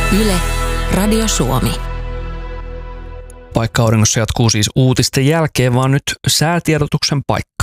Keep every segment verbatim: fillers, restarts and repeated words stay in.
Yle, Radio Suomi. Paikka auringossa jatkuu siis uutisten jälkeen, vaan nyt säätiedotuksen paikka.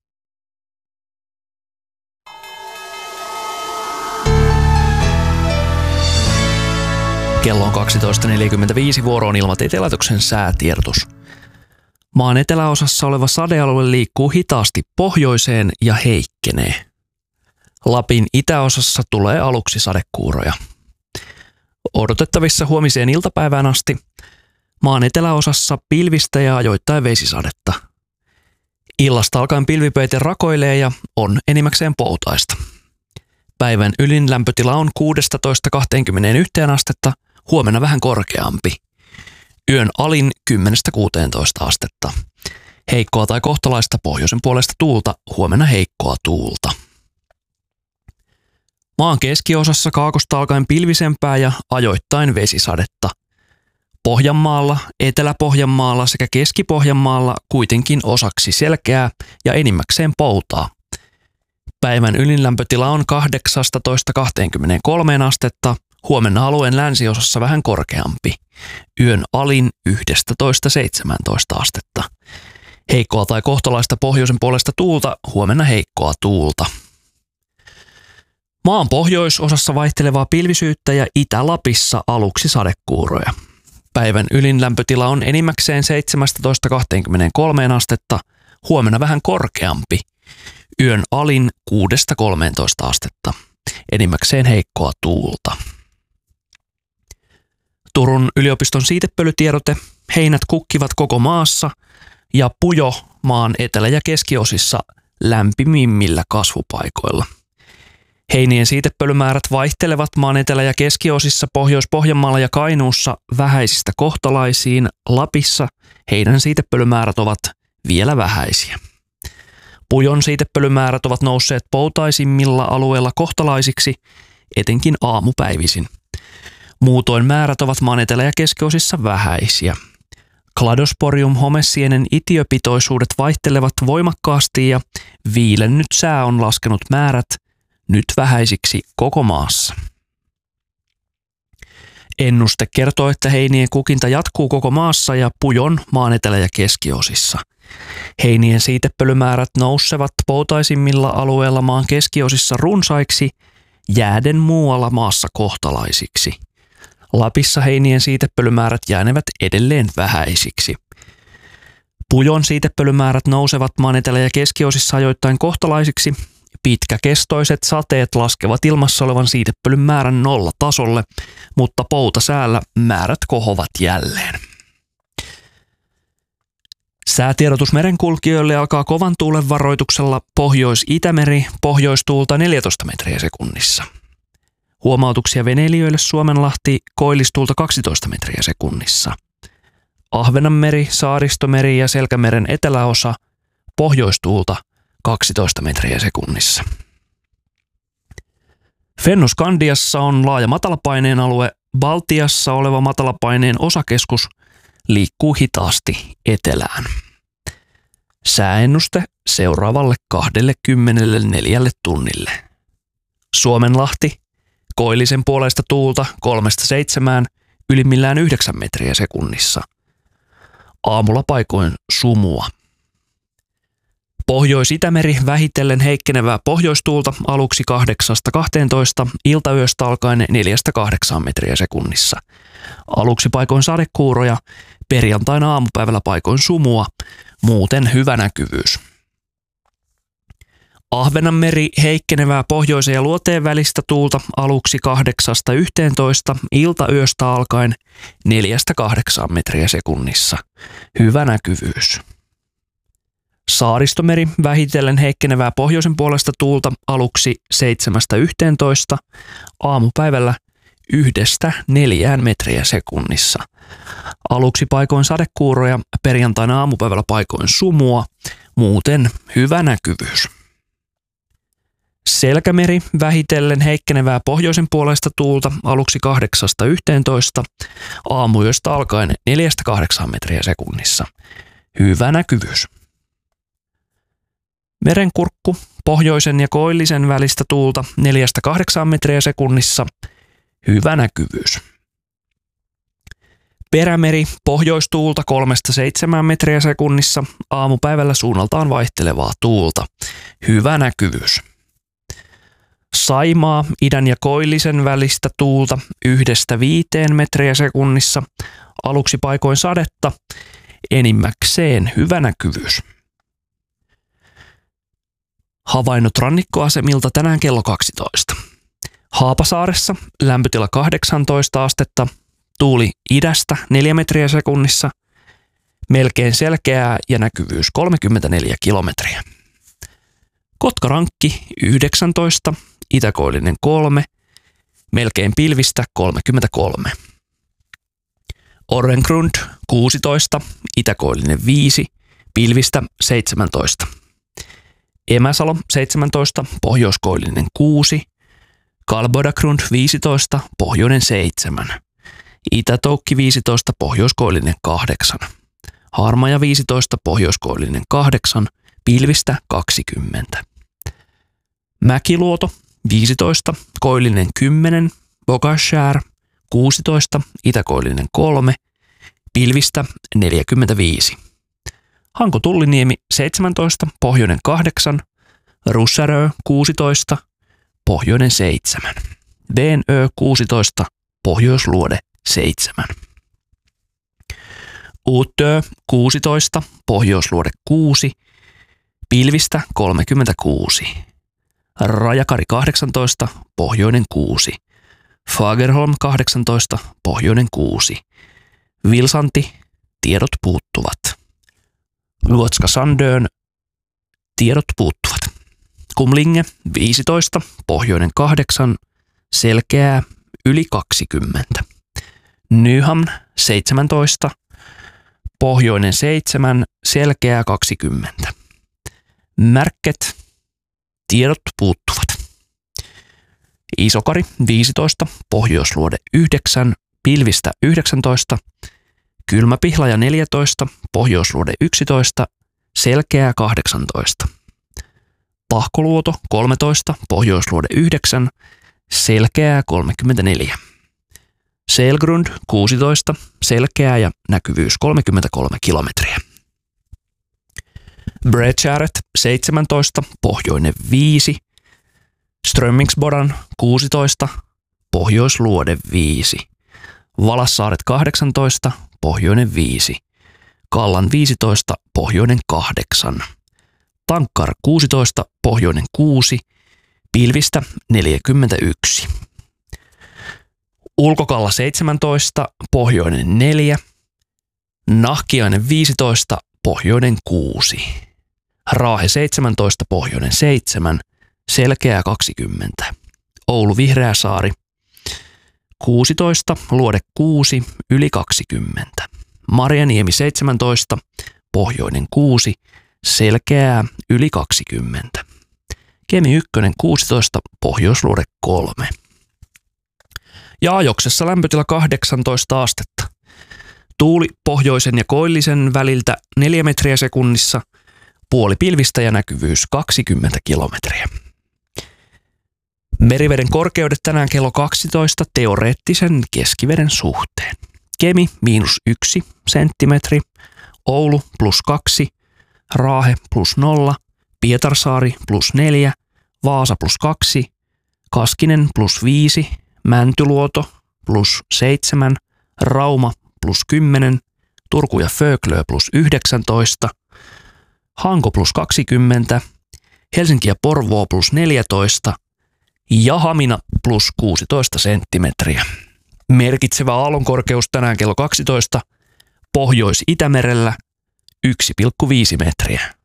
Kello on kaksitoista neljäkymmentäviisi, vuoroon Ilmatieteen laitoksen säätiedotus. Maan eteläosassa oleva sadealue liikkuu hitaasti pohjoiseen ja heikkenee. Lapin itäosassa tulee aluksi sadekuuroja. Odotettavissa huomiseen iltapäivään asti maan eteläosassa pilvistä ja ajoittain vesisadetta. Illasta alkaen pilvipeite rakoilee ja on enimmäkseen poutaista. Päivän ylin lämpötila on kuusitoista kaksikymmentäyksi astetta, huomenna vähän korkeampi. Yön alin kymmenestä kuuteentoista astetta. Heikkoa tai kohtalaista pohjoisen puolesta tuulta, huomenna heikkoa tuulta. Maan keskiosassa kaakosta alkaen pilvisempää ja ajoittain vesisadetta. Pohjanmaalla, Etelä-Pohjanmaalla sekä Keski-Pohjanmaalla kuitenkin osaksi selkeää ja enimmäkseen poutaa. Päivän ylin lämpötila on kahdeksasta kaksikymmentäkolmeen astetta, huomenna alueen länsiosassa vähän korkeampi. Yön alin yksitoista seitsemäntoista astetta. Heikkoa tai kohtalaista pohjoisen puolesta tuulta, huomenna heikkoa tuulta. Maan pohjoisosassa vaihtelevaa pilvisyyttä ja Itä-Lapissa aluksi sadekuuroja. Päivän ylin lämpötila on enimmäkseen seitsemästä kaksikymmentäkolmeen astetta, huomenna vähän korkeampi. Yön alin kuudesta kolmeentoista astetta, enimmäkseen heikkoa tuulta. Turun yliopiston siitepölytiedote, heinät kukkivat koko maassa ja pujo maan etelä- ja keskiosissa lämpimimmillä kasvupaikoilla. Heinien siitepölymäärät vaihtelevat maan etelä- ja keskiosissa Pohjois-Pohjanmaalla ja Kainuussa vähäisistä kohtalaisiin. Lapissa heinän siitepölymäärät ovat vielä vähäisiä. Pujon siitepölymäärät ovat nousseet poutaisimmilla alueilla kohtalaisiksi, etenkin aamupäivisin. Muutoin määrät ovat maan etelä- ja keskiosissa vähäisiä. Cladosporium homesienen itiöpitoisuudet vaihtelevat voimakkaasti ja viilennyt sää on laskenut määrät nyt vähäisiksi koko maassa. Ennuste kertoo, että heinien kukinta jatkuu koko maassa ja pujon maan etelä- ja keskiosissa. Heinien siitepölymäärät nousevat poutaisimmilla alueilla maan keskiosissa runsaiksi, jääden muualla maassa kohtalaisiksi. Lapissa heinien siitepölymäärät jäänevät edelleen vähäisiksi. Pujon siitepölymäärät nousevat maan etelä- ja keskiosissa ajoittain kohtalaisiksi. Pitkäkestoiset sateet laskevat ilmassa olevan siitepölyn määrän nollatasolle, mutta poutasäällä määrät kohovat jälleen. Säätiedotus merenkulkijoille alkaa kovan tuulen varoituksella Pohjois-Itämeri, pohjoistuulta neljätoista metriä sekunnissa. Huomautuksia veneilijöille Suomenlahti, koillistuulta kaksitoista metriä sekunnissa. Ahvenanmeri, Saaristomeri ja Selkämeren eteläosa, pohjoistuulta kaksitoista metriä sekunnissa. Fennoskandiassa on laaja matalapaineen alue, Baltiassa oleva matalapaineen osakeskus liikkuu hitaasti etelään. Sääennuste seuraavalle kaksikymmentäneljä tunnille. Suomenlahti, koillisen puoleista tuulta kolmesta seitsemään, ylimmillään yhdeksän metriä sekunnissa. Aamulla paikoin sumua. Pohjois-Itämeri vähitellen heikkenevää pohjoistuulta aluksi kahdeksasta kahteentoista, iltayöstä alkaen neljästä kahdeksaan metriä sekunnissa. Aluksi paikoin sadekuuroja, perjantaina aamupäivällä paikoin sumua, muuten hyvä näkyvyys. Ahvenanmeri heikkenevää pohjoisen ja luoteen välistä tuulta aluksi kahdeksasta yhteentoista, iltayöstä alkaen neljästä kahdeksaan metriä sekunnissa. Hyvä näkyvyys. Saaristomeri vähitellen heikkenevää pohjoisen puolesta tuulta aluksi seitsemästä yhteentoista, aamupäivällä yhdestä neljään metriä sekunnissa. Aluksi paikoin sadekuuroja, perjantaina aamupäivällä paikoin sumua, muuten hyvä näkyvyys. Selkämeri vähitellen heikkenevää pohjoisen puolesta tuulta aluksi kahdeksasta yhteentoista, aamuyöstä alkaen neljästä kahdeksaan metriä sekunnissa. Hyvä näkyvyys. Merenkurkku, pohjoisen ja koillisen välistä tuulta neljästä kahdeksaan metriä sekunnissa, hyvä näkyvyys. Perämeri pohjoistuulta kolmesta seitsemään metriä sekunnissa, aamupäivällä suunnaltaan vaihtelevaa tuulta. Hyvä näkyvyys. Saimaa idän ja koillisen välistä tuulta yhdestä viiteen metriä sekunnissa, aluksi paikoin sadetta, enimmäkseen hyvä näkyvyys. Havainnot rannikkoasemilta tänään kello kaksitoista. Haapasaaressa lämpötila kahdeksantoista astetta, tuuli idästä neljä metriä sekunnissa, melkein selkeää ja näkyvyys kolmekymmentäneljä kilometriä. Kotkarankki yhdeksäntoista, itäkoillinen kolme, melkein pilvistä kolmekymmentäkolme. Orrengrund kuusitoista, itäkoillinen viisi, pilvistä seitsemäntoista. Emäsalo seitsemäntoista, pohjoiskoillinen kuusi, Kalbodagrund viisitoista, pohjoinen seitsemän. Itätoukki viisitoista, pohjoiskoillinen kahdeksan. Harmaja viisitoista, pohjoiskoillinen kahdeksan, pilvistä kaksikymmentä. Mäkiluoto viisitoista, koillinen kymmenen, Bogashär kuusitoista, itäkoillinen kolme, pilvistä neljäkymmentäviisi. Hanko Tulliniemi seitsemäntoista, pohjoinen kahdeksan, Russärö kuusitoista, pohjoinen seitsemän. Venö kuusitoista, pohjoisluode seitsemän. Uutö kuusitoista, pohjoisluode kuusi, pilvistä kolmekymmentäkuusi. Rajakari kahdeksantoista, pohjoinen kuusi. Fagerholm kahdeksantoista, pohjoinen kuusi. Vilsanti, tiedot puuttuvat. Luotska Sandön, tiedot puuttuvat. Kumlinge viisitoista, pohjoinen kahdeksan, selkeää yli kaksikymmentä. Nyhamn seitsemäntoista, pohjoinen seitsemän, selkeää kaksikymmentä. Märket, tiedot puuttuvat. Isokari viisitoista, pohjoisluode yhdeksän, pilvistä yhdeksäntoista. Kylmäpihlaja neljätoista, pohjoisluode yksitoista, selkeää kahdeksantoista. Pahkoluoto kolmetoista, pohjoisluode yhdeksän, selkeää kolmekymmentäneljä. Selgrund kuusitoista, selkeää ja näkyvyys kolmekymmentäkolme kilometriä. Bredgäret seitsemäntoista, pohjoinen viisi. Strömmingsbodan kuusitoista, pohjoisluode viisi. Valassaaret kahdeksantoista, pohjoinen viisi. Kallan viisitoista, pohjoinen kahdeksan. Tankkar kuusitoista, pohjoinen kuusi, pilvistä neljäkymmentäyksi. Ulkokalla seitsemäntoista, pohjoinen neljä. Nahkiainen viisitoista, pohjoinen kuusi. Raahe seitsemäntoista, pohjoinen seitsemän, selkeää kaksikymmentä. Oulu Vihreäsaari kuusitoista, luode kuusi, yli kaksikymmentä. Marjaniemi seitsemäntoista, pohjoinen kuusi, selkeää yli kaksikymmentä. Kemi ykkönen kuusitoista, pohjoisluode kolme. Ja Ajoksessa lämpötila kahdeksantoista astetta. Tuuli pohjoisen ja koillisen väliltä neljä metriä sekunnissa, puoli pilvistä ja näkyvyys kaksikymmentä kilometriä. Meriveden korkeudet tänään kello kaksitoista teoreettisen keskiveden suhteen. Kemi miinus yksi senttimetri, Oulu plus kaksi, Raahe plus nolla, Pietarsaari plus neljä, Vaasa plus kaksi, Kaskinen plus viisi, Mäntyluoto plus seitsemän, Rauma plus kymmenen, Turku ja Föglö plus yhdeksäntoista, Hanko plus kaksikymmentä, Helsinki ja Porvoo plus neljätoista ja Hamina plus kuusitoista senttimetriä. Merkitsevä aallonkorkeus tänään kello kaksitoista Pohjois-Itämerellä yksi pilkku viisi metriä.